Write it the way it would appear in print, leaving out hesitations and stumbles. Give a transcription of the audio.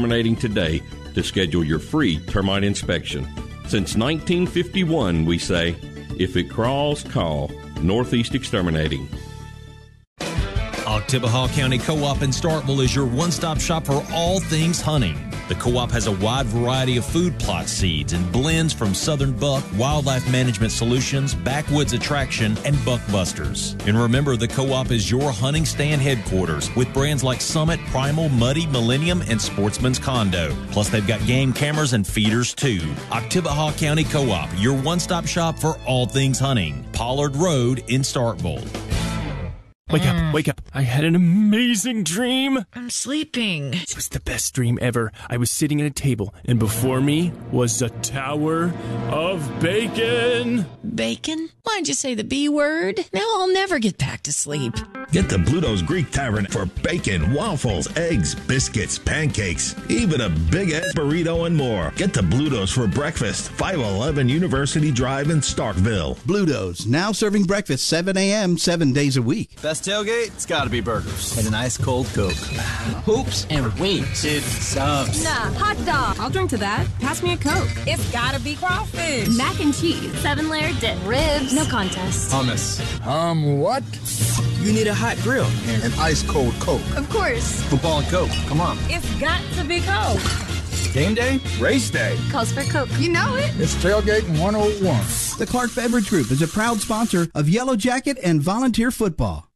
Exterminating today to schedule your free termite inspection. Since 1951, we say, if it crawls, call Northeast Exterminating. Oktibbeha County Co-op in Starkville is your one-stop shop for all things hunting. The Co-op has a wide variety of food plot seeds and blends from Southern Buck, Wildlife Management Solutions, Backwoods Attraction, and Buckbusters. And remember, the Co-op is your hunting stand headquarters with brands like Summit, Primal, Muddy, Millennium, and Sportsman's Condo. Plus, they've got game cameras and feeders, too. Oktibbeha County Co-op, your one-stop shop for all things hunting. Pollard Road in Starkville. Wake up, wake up. I had an amazing dream. I'm sleeping. It was the best dream ever. I was sitting at a table, and before me was a tower of bacon. Bacon? Why'd you say the B word? Now I'll never get back to sleep. Get to Bluto's Greek Tavern for bacon, waffles, eggs, biscuits, pancakes, even a big-ass burrito and more. Get to Bluto's for breakfast. 511 University Drive in Starkville. Bluto's, now serving breakfast 7 a.m., 7 days a week. Best tailgate? It's gotta be burgers. And an ice cold Coke. Hoops and wings. Dude, subs. Nah, hot dog. I'll drink to that. Pass me a Coke. It's gotta be crawfish. Mac and cheese. 7-layer dip. Ribs. No contest. Hummus. What? You need a hot grill. And an ice cold Coke. Of course. Football and Coke. Come on. It's got to be Coke. Game day? Race day. Calls for Coke. You know it. It's Tailgating 101. The Clark Beverage Group is a proud sponsor of Yellow Jacket and Volunteer Football.